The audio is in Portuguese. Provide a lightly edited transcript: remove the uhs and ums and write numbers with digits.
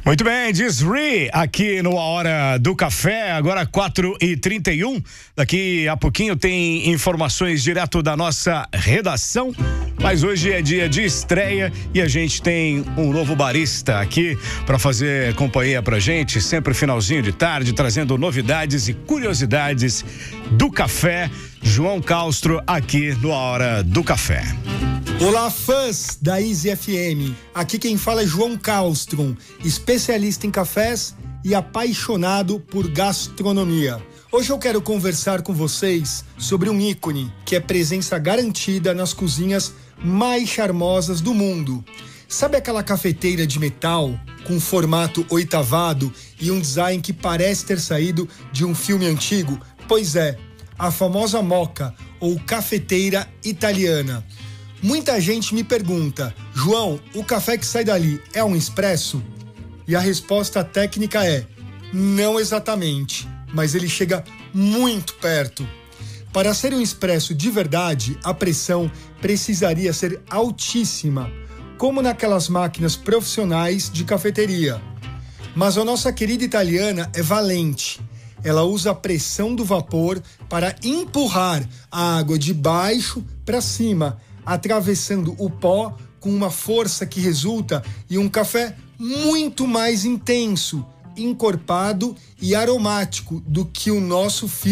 Muito bem, diz Ri aqui no A Hora do Café, agora 4h31. Daqui a pouquinho tem informações direto da nossa redação, mas hoje é dia de estreia e a gente tem um novo barista aqui para fazer companhia pra gente, sempre finalzinho de tarde, trazendo novidades e curiosidades do café. João Castro aqui no A Hora do Café. Olá, fãs da Easy FM. Aqui quem fala é João Castro, especialista em cafés e apaixonado por gastronomia. Hoje eu quero conversar com vocês sobre um ícone que é presença garantida nas cozinhas mais charmosas do mundo. Sabe aquela cafeteira de metal com formato oitavado e um design que parece ter saído de um filme antigo? Pois é, a famosa moka ou cafeteira italiana. Muita gente me pergunta: João, o café que sai dali é um expresso? E a resposta técnica é: não exatamente, mas ele chega muito perto. Para ser um expresso de verdade, a pressão precisaria ser altíssima, como naquelas máquinas profissionais de cafeteria. Mas a nossa querida italiana é valente. Ela usa a pressão do vapor para empurrar a água de baixo para cima, atravessando o pó com uma força que resulta em um café muito mais intenso, encorpado e aromático do que o nosso filtro